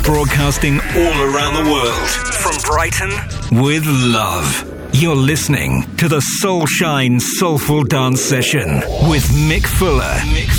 broadcasting all around the world. From Brighton, with love. You're listening to the Soul Shine Soulful Dance Session with Mick Fuller.